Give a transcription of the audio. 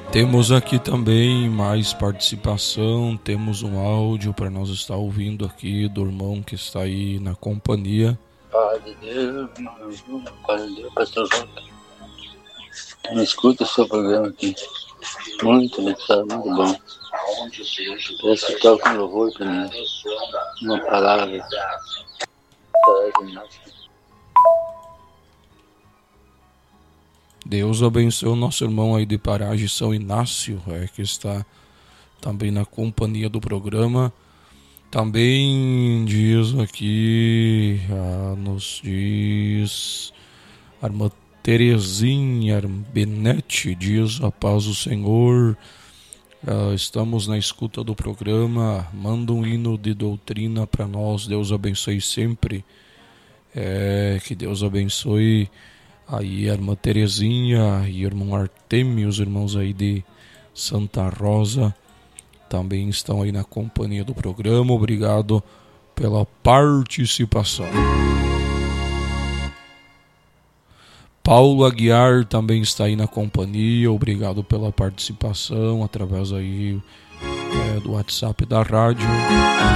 Temos aqui também mais participação, temos um áudio para nós estar ouvindo aqui do irmão que está aí na companhia. Pai de Deus, Pai de Deus, pastor João. Me escuta o seu programa aqui. Muito legal, muito bom. Parece que toca um louvor para mim. Uma palavra. Deus abençoe o nosso irmão aí de Paraje, São Inácio, que está também na companhia do programa. Também diz aqui, nos diz a irmã Terezinha Benetti, diz a paz do Senhor. Estamos na escuta do programa, manda um hino de doutrina para nós, Deus abençoe sempre. Que Deus abençoe aí a irmã Terezinha e o irmão Artemio, os irmãos aí de Santa Rosa, também estão aí na companhia do programa. Obrigado pela participação. Paulo Aguiar também está aí na companhia. Obrigado pela participação através aí do WhatsApp da rádio.